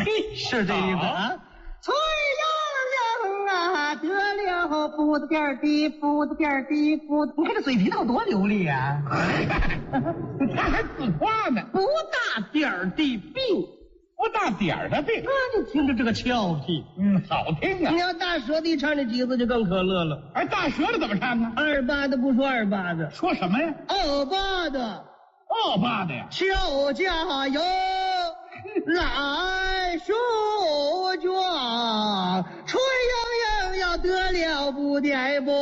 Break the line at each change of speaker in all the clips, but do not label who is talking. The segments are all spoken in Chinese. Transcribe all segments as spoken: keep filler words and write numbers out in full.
是这意思啊。崔莺莺啊，得了不得点的，不得点的，不得，你看这嘴皮子有多流利啊！
他还自夸呢，
不大点儿的病，
不大点儿的病，
啊，你听着这个俏皮，
嗯，好听啊。
你要大舌的唱这几个字就更可乐了。
哎，大舌头怎么唱啊？
二八的不说二八的，
说什么呀？
二八的，
二八的呀。
俏加油，来书卷，崔莺莺要得了不点不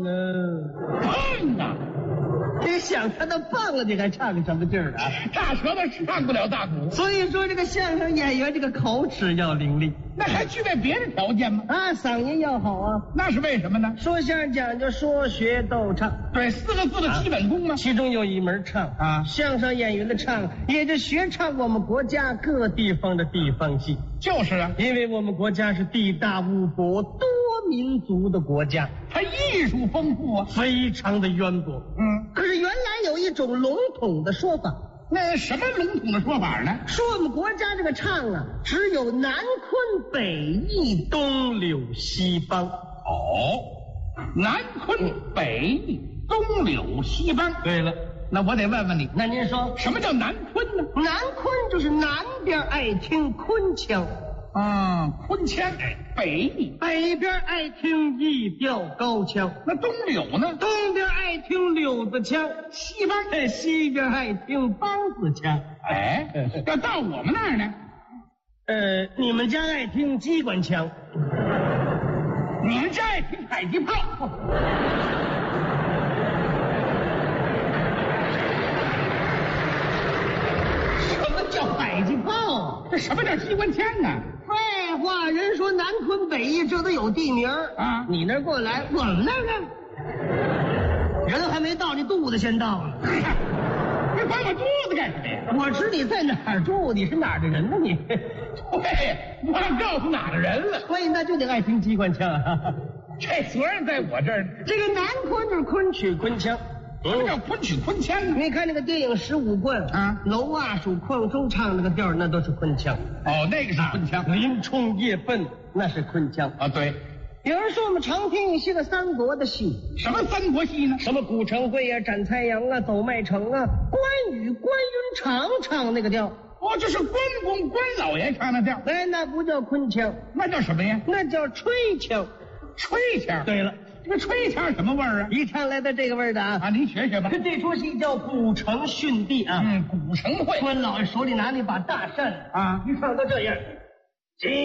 棒啊！
这想他都棒了，你还唱个什么劲儿啊？
大舌头唱不了大鼓，
所以说这个相声演员这个口齿要伶俐，
那还具备别的条件吗？
啊，嗓音要好啊。
那是为什么呢？
说相声讲究说学逗唱，
对，四个字的基本功吗？
其中有一门唱
啊，
相声演员的唱也就学唱我们国家各地方的地方戏。
就是啊，
因为我们国家是地大物博、多民族的国家，
它艺术丰富啊，
非常的渊博。
嗯，
可是原来有一种笼统的说法，
那什么笼统的说法呢？
说我们国家这个唱啊，只有南昆北弋东柳西梆。
哦，南昆北弋东柳西梆。
对了，
那我得问问你，
那您说
什么叫南昆呢？
南昆就是南边爱听昆腔，
啊，昆腔。北弋
北边爱听弋调高腔。
那东柳呢？
东边爱听柳子腔，西边西边爱听梆子腔。
哎，要到我们那儿呢？
呃，你们家爱听机关枪，
你们家爱听迫击炮。
什么叫迫击炮？
这什么叫机关枪啊？
废话，人说南昆北弋这都有地名
啊，
你那儿过来，我们那儿呢？人还没到，你肚子先到了。
你管我肚子干什么呀？
我知你在哪儿住，你是哪儿的人呢？你，
对，忘告诉哪的人了。
所以那就得爱听机关枪啊。
这责任在我这儿。
这个南昆就是昆曲昆腔。
什么叫昆曲昆腔呢？
你看那个电影《十五贯》
啊，
楼啊属矿中唱那个调，那都是昆腔。
哦，那个是昆腔。
林冲夜奔那是昆腔
啊，对。
有人说我们常听一些个三国的戏，
什么三国戏呢？
什么古城会啊、斩蔡阳啊、走麦城啊，关羽、关云长唱那个调。
哦，这是关公关老爷唱的调。
哎，那不叫昆腔，
那叫什么呀？
那叫吹腔。
吹腔。
对了。
这个吹腔什么味儿啊？
一唱来的这个味儿的啊！
啊，您学学吧。
这出戏叫《古城训地》啊。
嗯，古城会。
关老爷手里拿那把大扇
啊，
一唱都这样。金